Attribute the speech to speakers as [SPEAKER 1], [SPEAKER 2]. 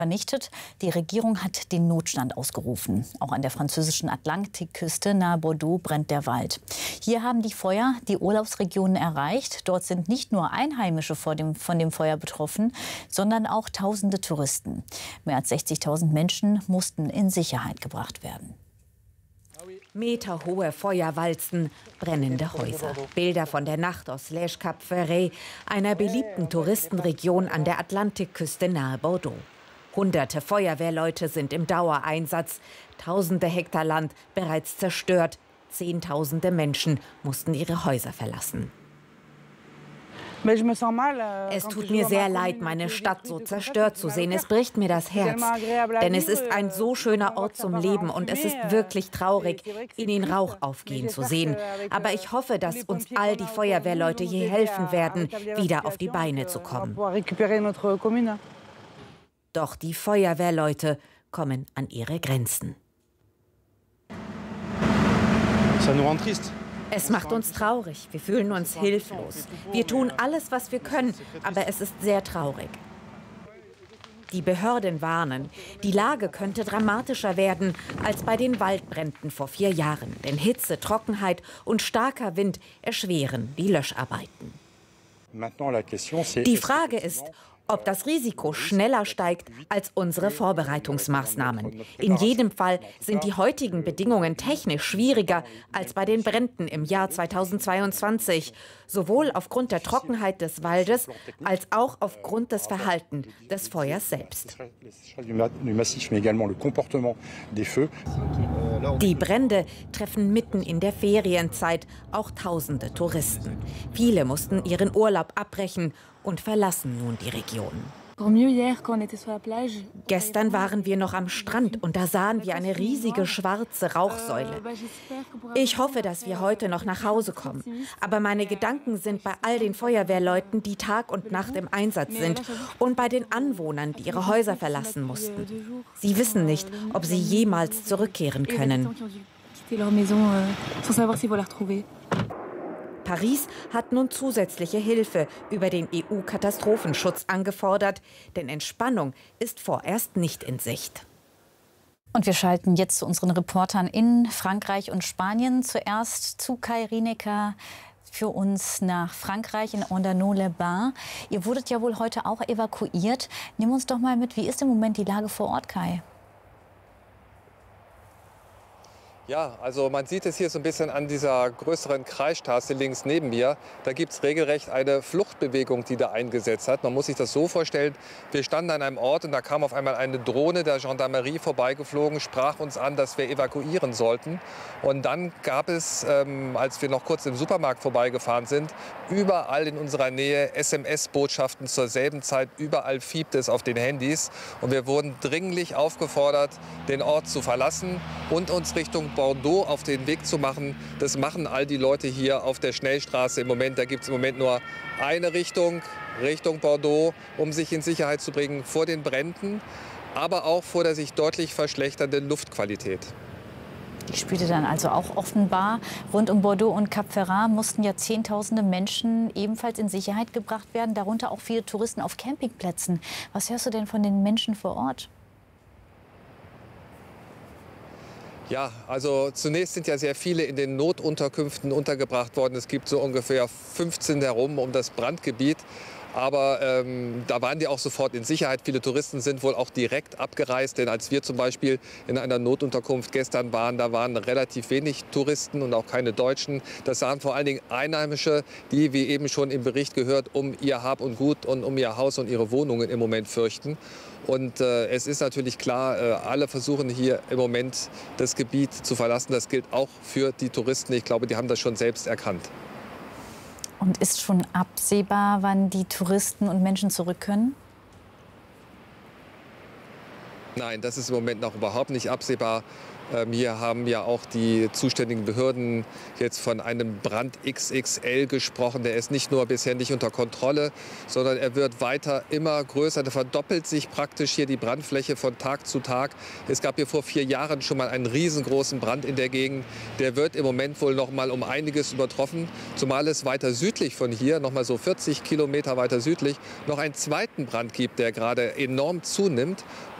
[SPEAKER 1] vernichtet. Die Regierung hat den Notstand ausgerufen. Auch an der französischen Atlantikküste nahe Bordeaux brennt der Wald. Hier haben die Feuer die Urlaubsregionen erreicht. Dort sind nicht nur Einheimische von dem Feuer betroffen, sondern auch tausende Touristen. Mehr als 60.000 Menschen mussten in Sicherheit gebracht werden.
[SPEAKER 2] Meterhohe Feuerwalzen, brennende Häuser. Bilder von der Nacht aus Les Cap Ferret, einer beliebten Touristenregion an der Atlantikküste nahe Bordeaux. Hunderte Feuerwehrleute sind im Dauereinsatz. Tausende Hektar Land bereits zerstört. Zehntausende Menschen mussten ihre Häuser verlassen. Es tut mir sehr leid, meine Stadt so zerstört zu sehen. Es bricht mir das Herz. Denn es ist ein so schöner Ort zum Leben und es ist wirklich traurig, in den Rauch aufgehen zu sehen. Aber ich hoffe, dass uns all die Feuerwehrleute hier helfen werden, wieder auf die Beine zu kommen. Doch die Feuerwehrleute kommen an ihre Grenzen. Es macht uns traurig, wir fühlen uns hilflos. Wir tun alles, was wir können, aber es ist sehr traurig. Die Behörden warnen, die Lage könnte dramatischer werden als bei den Waldbränden vor 4 Jahren. Denn Hitze, Trockenheit und starker Wind erschweren die Löscharbeiten. Die Frage ist, ob das Risiko schneller steigt als unsere Vorbereitungsmaßnahmen. In jedem Fall sind die heutigen Bedingungen technisch schwieriger als bei den Bränden im Jahr 2022, sowohl aufgrund der Trockenheit des Waldes als auch aufgrund des Verhaltens des Feuers selbst. Die Brände treffen mitten in der Ferienzeit auch tausende Touristen. Viele mussten ihren Urlaub abbrechen und verlassen nun die Region. Gestern waren wir noch am Strand und da sahen wir eine riesige schwarze Rauchsäule. Ich hoffe, dass wir heute noch nach Hause kommen. Aber meine Gedanken sind bei all den Feuerwehrleuten, die Tag und Nacht im Einsatz sind, und bei den Anwohnern, die ihre Häuser verlassen mussten. Sie wissen nicht, ob sie jemals zurückkehren können. Paris hat nun zusätzliche Hilfe über den EU-Katastrophenschutz angefordert, denn Entspannung ist vorerst nicht in Sicht.
[SPEAKER 1] Und wir schalten jetzt zu unseren Reportern in Frankreich und Spanien. Zuerst zu Kai Rinecker für uns nach Frankreich in Andernaux-les-Bains. Ihr wurdet ja wohl heute auch evakuiert. Nimm uns doch mal mit, wie ist im Moment die Lage vor Ort, Kai?
[SPEAKER 3] Ja, also man sieht es hier so ein bisschen an dieser größeren Kreisstraße links neben mir. Da gibt es regelrecht eine Fluchtbewegung, die da eingesetzt hat. Man muss sich das so vorstellen, wir standen an einem Ort und da kam auf einmal eine Drohne der Gendarmerie vorbeigeflogen, sprach uns an, dass wir evakuieren sollten. Und dann gab es, als wir noch kurz im Supermarkt vorbeigefahren sind, überall in unserer Nähe SMS-Botschaften zur selben Zeit. Überall fiebte es auf den Handys. Und wir wurden dringlich aufgefordert, den Ort zu verlassen und uns Richtung Bordeaux auf den Weg zu machen. Das machen all die Leute hier auf der Schnellstraße im Moment. Da gibt es im Moment nur eine Richtung, Richtung Bordeaux, um sich in Sicherheit zu bringen vor den Bränden, aber auch vor der sich deutlich verschlechternden Luftqualität.
[SPEAKER 1] Die spielte dann also auch offenbar. Rund um Bordeaux und Cap Ferrat mussten ja Zehntausende Menschen ebenfalls in Sicherheit gebracht werden, darunter auch viele Touristen auf Campingplätzen. Was hörst du denn von den Menschen vor Ort?
[SPEAKER 3] Ja, also zunächst sind ja sehr viele in den Notunterkünften untergebracht worden. Es gibt so ungefähr 15 herum um das Brandgebiet. Aber da waren die auch sofort in Sicherheit. Viele Touristen sind wohl auch direkt abgereist. Denn als wir zum Beispiel in einer Notunterkunft gestern waren, da waren relativ wenig Touristen und auch keine Deutschen. Das waren vor allen Dingen Einheimische, die, wie eben schon im Bericht gehört, um ihr Hab und Gut und um ihr Haus und ihre Wohnungen im Moment fürchten. Und es ist natürlich klar, alle versuchen hier im Moment das Gebiet zu verlassen. Das gilt auch für die Touristen. Ich glaube, die haben das schon selbst erkannt.
[SPEAKER 1] Und ist schon absehbar, wann die Touristen und Menschen zurück können?
[SPEAKER 3] Nein, das ist im Moment noch überhaupt nicht absehbar. Hier haben ja auch die zuständigen Behörden jetzt von einem Brand XXL gesprochen. Der ist nicht nur bisher nicht unter Kontrolle, sondern er wird weiter immer größer. Da verdoppelt sich praktisch hier die Brandfläche von Tag zu Tag. Es gab hier vor 4 Jahren schon mal einen riesengroßen Brand in der Gegend. Der wird im Moment wohl noch mal um einiges übertroffen, zumal es weiter südlich von hier, noch mal so 40 Kilometer weiter südlich, noch einen zweiten Brand gibt, der gerade enorm zunimmt.